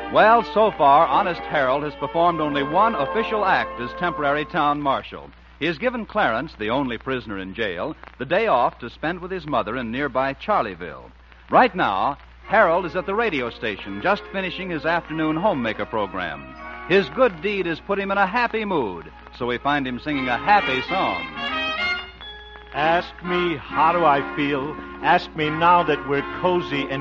Well, so far, Honest Harold has performed only one official act as temporary town marshal. He has given Clarence, the only prisoner in jail, the day off to spend with his mother in nearby Charlieville. Right now, Harold is at the radio station just finishing his afternoon homemaker program. His good deed has put him in a happy mood, so we find him singing a happy song. Ask me, how do I feel? Ask me now that we're cozy and